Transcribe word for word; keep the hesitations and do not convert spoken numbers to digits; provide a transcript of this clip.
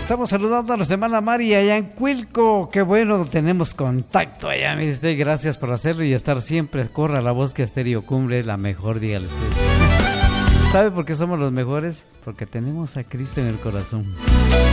Estamos saludando a nuestra hermana Mari allá en Cuilco. Qué bueno, tenemos contacto allá. Mire usted, gracias por hacerlo y estar siempre. Corra la voz que Estéreo Cumbre es la mejor, dígale usted. ¿Sabe por qué somos los mejores? Porque tenemos a Cristo en el corazón.